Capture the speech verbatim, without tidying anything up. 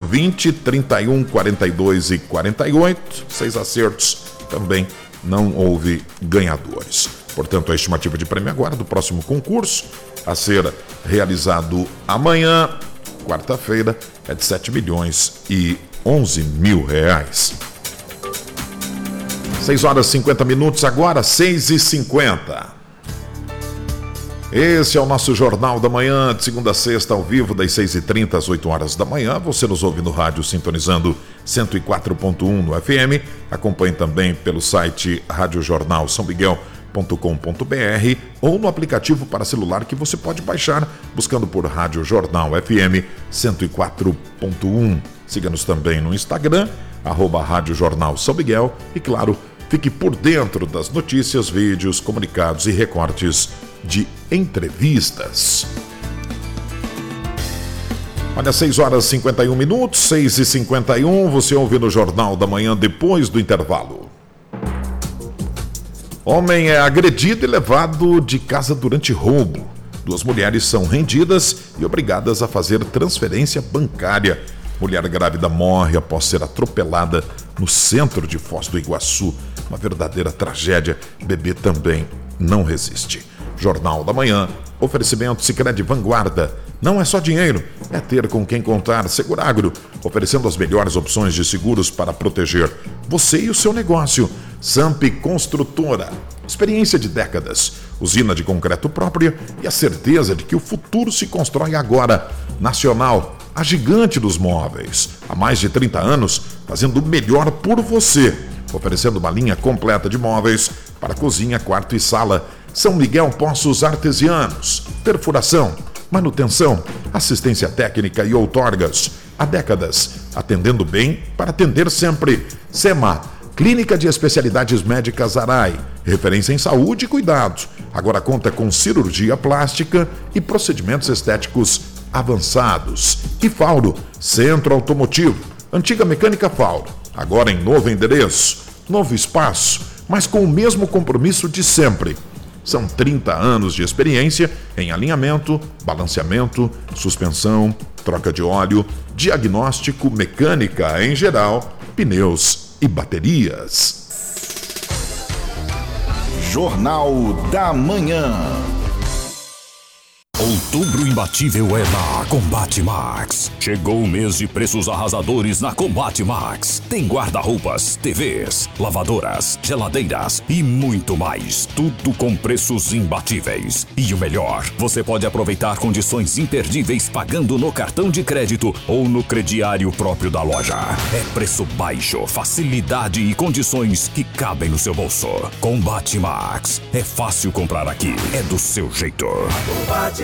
vinte, trinta e um, quarenta e dois e quarenta e oito. Seis acertos, também não houve ganhadores. Portanto, a estimativa de prêmio agora do próximo concurso a ser realizado amanhã, quarta-feira, é de sete milhões e onze mil reais. seis horas e cinquenta minutos agora, seis e cinquenta. Esse é o nosso Jornal da Manhã, de segunda a sexta, ao vivo, das seis e trinta às oito horas da manhã. Você nos ouve no rádio sintonizando cento e quatro ponto um no F M. Acompanhe também pelo site rádio jornal são miguel ponto com ponto b r ou no aplicativo para celular que você pode baixar buscando por Rádio Jornal F M cento e quatro ponto um. Siga-nos também no Instagram, arroba Rádio Jornal São Miguel e, claro, fique por dentro das notícias, vídeos, comunicados e recortes de entrevistas. Olha, seis horas e cinquenta e um minutos, seis e cinquenta e um, você ouve no Jornal da Manhã depois do intervalo. Homem é agredido e levado de casa durante roubo. Duas mulheres são rendidas e obrigadas a fazer transferência bancária. Mulher grávida morre após ser atropelada no centro de Foz do Iguaçu. Uma verdadeira tragédia. Bebê também não resiste. Jornal da Manhã, oferecimento Sicredi Vanguarda. Não é só dinheiro, é ter com quem contar. Seguragro, oferecendo as melhores opções de seguros para proteger você e o seu negócio. Samp Construtora, experiência de décadas, usina de concreto própria e a certeza de que o futuro se constrói agora. Nacional, a gigante dos móveis, há mais de trinta anos, fazendo o melhor por você, oferecendo uma linha completa de móveis para cozinha, quarto e sala. São Miguel Poços Artesianos, perfuração, manutenção, assistência técnica e outorgas. Há décadas, atendendo bem para atender sempre. SEMA, Clínica de Especialidades Médicas Arai, referência em saúde e cuidado. Agora conta com cirurgia plástica e procedimentos estéticos avançados. E Fauro, Centro Automotivo, antiga Mecânica Fauro, agora em novo endereço, novo espaço, mas com o mesmo compromisso de sempre. São trinta anos de experiência em alinhamento, balanceamento, suspensão, troca de óleo, diagnóstico, mecânica em geral, pneus e baterias. Jornal da Manhã. Outubro imbatível é na Combate Max. Chegou o mês de preços arrasadores na Combate Max. Tem guarda-roupas, T Vs, lavadoras, geladeiras e muito mais. Tudo com preços imbatíveis. E o melhor, você pode aproveitar condições imperdíveis pagando no cartão de crédito ou no crediário próprio da loja. É preço baixo, facilidade e condições que cabem no seu bolso. Combate Max. É fácil comprar aqui. É do seu jeito. Combate